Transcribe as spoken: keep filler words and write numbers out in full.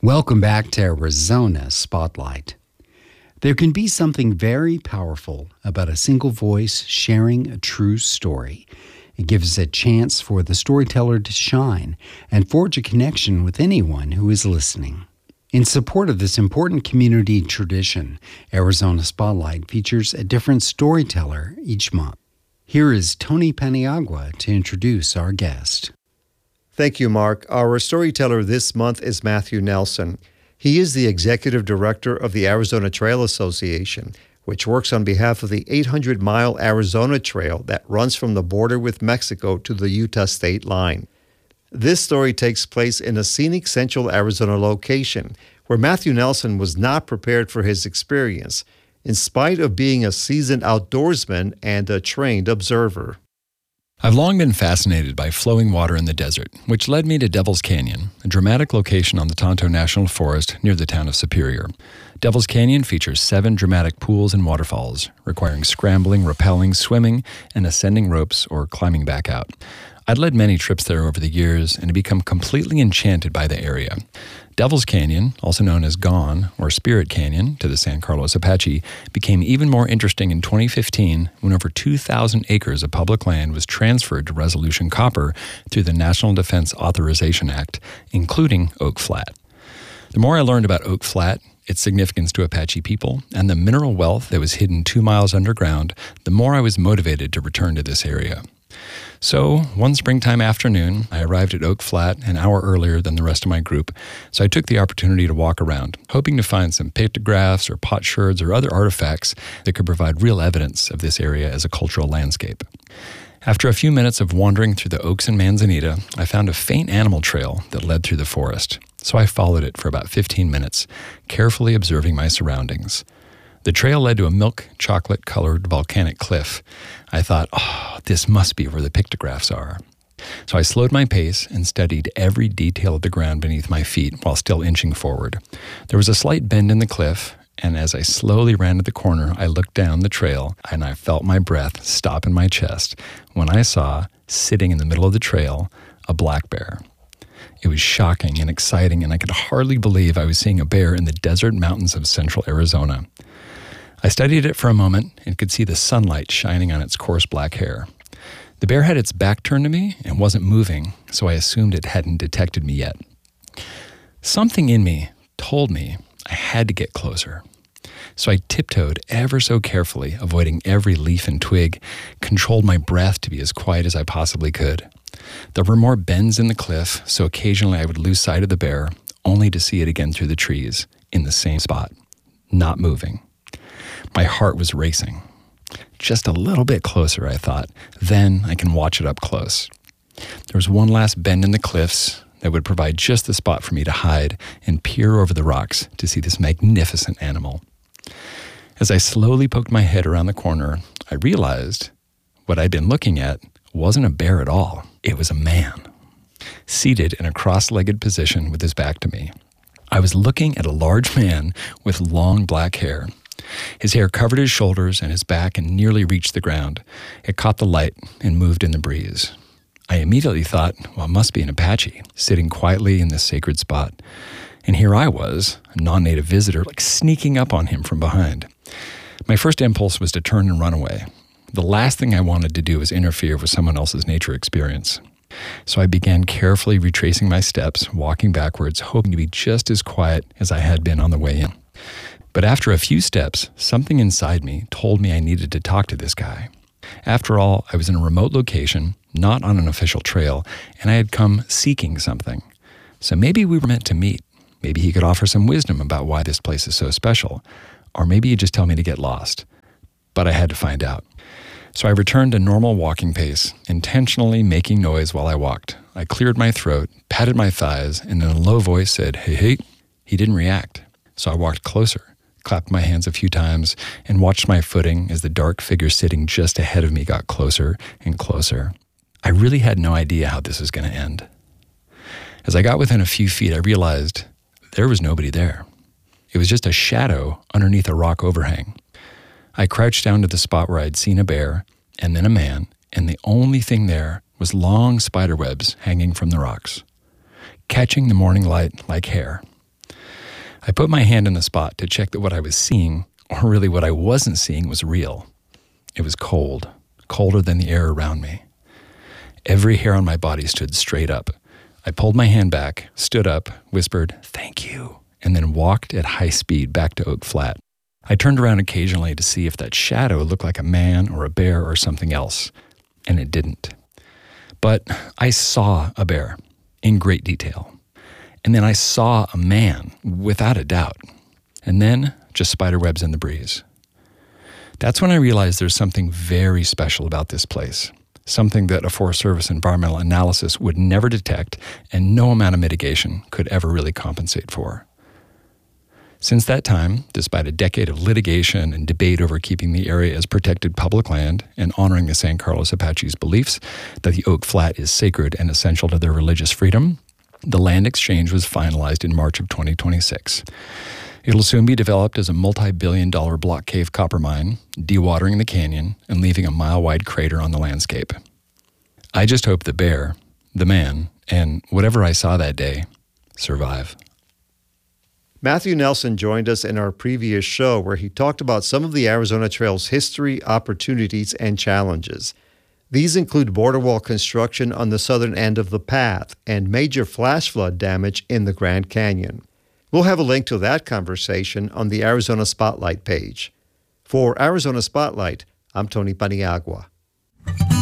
Welcome back to Arizona Spotlight. There can be something very powerful about a single voice sharing a true story. It gives a chance for the storyteller to shine and forge a connection with anyone who is listening. In support of this important community tradition, Arizona Spotlight features a different storyteller each month. Here is Tony Paniagua to introduce our guest. Thank you, Mark. Our storyteller this month is Matthew Nelson. He is the executive director of the Arizona Trail Association, which works on behalf of the eight hundred mile Arizona Trail that runs from the border with Mexico to the Utah state line. This story takes place in a scenic central Arizona location where Matthew Nelson was not prepared for his experience, in spite of being a seasoned outdoorsman and a trained observer. I've long been fascinated by flowing water in the desert, which led me to Devil's Canyon, a dramatic location on the Tonto National Forest near the town of Superior. Devil's Canyon features seven dramatic pools and waterfalls, requiring scrambling, rappelling, swimming, and ascending ropes or climbing back out. I'd led many trips there over the years and had become completely enchanted by the area. Devil's Canyon, also known as Gone or Spirit Canyon to the San Carlos Apache, became even more interesting in twenty fifteen when over two thousand acres of public land was transferred to Resolution Copper through the National Defense Authorization Act, including Oak Flat. The more I learned about Oak Flat, its significance to Apache people, and the mineral wealth that was hidden two miles underground, the more I was motivated to return to this area. So, one springtime afternoon, I arrived at Oak Flat an hour earlier than the rest of my group, so I took the opportunity to walk around, hoping to find some pictographs or potsherds or other artifacts that could provide real evidence of this area as a cultural landscape. After a few minutes of wandering through the oaks and manzanita, I found a faint animal trail that led through the forest, so I followed it for about fifteen minutes, carefully observing my surroundings. The trail led to a milk chocolate-colored volcanic cliff. I thought, oh, this must be where the pictographs are. So I slowed my pace and studied every detail of the ground beneath my feet while still inching forward. There was a slight bend in the cliff, and as I slowly ran to the corner, I looked down the trail and I felt my breath stop in my chest when I saw, sitting in the middle of the trail, a black bear. It was shocking and exciting, and I could hardly believe I was seeing a bear in the desert mountains of central Arizona. I studied it for a moment and could see the sunlight shining on its coarse black hair. The bear had its back turned to me and wasn't moving, so I assumed it hadn't detected me yet. Something in me told me I had to get closer. So I tiptoed ever so carefully, avoiding every leaf and twig, controlled my breath to be as quiet as I possibly could. There were more bends in the cliff, so occasionally I would lose sight of the bear, only to see it again through the trees, in the same spot, not moving. My heart was racing. Just a little bit closer, I thought. Then I can watch it up close. There was one last bend in the cliffs that would provide just the spot for me to hide and peer over the rocks to see this magnificent animal. As I slowly poked my head around the corner, I realized what I'd been looking at wasn't a bear at all. It was a man, seated in a cross-legged position with his back to me. I was looking at a large man with long black hair. His hair covered his shoulders and his back and nearly reached the ground. It caught the light and moved in the breeze. I immediately thought, well, it must be an Apache, sitting quietly in this sacred spot. And here I was, a non-native visitor, like sneaking up on him from behind. My first impulse was to turn and run away. The last thing I wanted to do was interfere with someone else's nature experience. So I began carefully retracing my steps, walking backwards, hoping to be just as quiet as I had been on the way in. But after a few steps, something inside me told me I needed to talk to this guy. After all, I was in a remote location, not on an official trail, and I had come seeking something. So maybe we were meant to meet. Maybe he could offer some wisdom about why this place is so special. Or maybe he'd just tell me to get lost. But I had to find out. So I returned to normal walking pace, intentionally making noise while I walked. I cleared my throat, patted my thighs, and in a low voice said, "Hey, hey." He didn't react. So I walked closer, clapped my hands a few times, and watched my footing as the dark figure sitting just ahead of me got closer and closer. I really had no idea how this was going to end. As I got within a few feet, I realized there was nobody there. It was just a shadow underneath a rock overhang. I crouched down to the spot where I'd seen a bear and then a man, and the only thing there was long spider webs hanging from the rocks, catching the morning light like hair. I put my hand in the spot to check that what I was seeing, or really what I wasn't seeing, was real. It was cold, colder than the air around me. Every hair on my body stood straight up. I pulled my hand back, stood up, whispered, "Thank you," and then walked at high speed back to Oak Flat. I turned around occasionally to see if that shadow looked like a man or a bear or something else, and it didn't. But I saw a bear in great detail. And then I saw a man, without a doubt. And then just spider webs in the breeze. That's when I realized there's something very special about this place. Something that a Forest Service environmental analysis would never detect and no amount of mitigation could ever really compensate for. Since that time, despite a decade of litigation and debate over keeping the area as protected public land and honoring the San Carlos Apache's beliefs that the Oak Flat is sacred and essential to their religious freedom, the land exchange was finalized in March of twenty twenty-six. It'll soon be developed as a multi-billion dollar block cave copper mine, dewatering the canyon and leaving a mile-wide crater on the landscape. I just hope the bear, the man, and whatever I saw that day survive. Matthew Nelson joined us in our previous show where he talked about some of the Arizona Trail's history, opportunities, and challenges. These include border wall construction on the southern end of the path and major flash flood damage in the Grand Canyon. We'll have a link to that conversation on the Arizona Spotlight page. For Arizona Spotlight, I'm Tony Paniagua.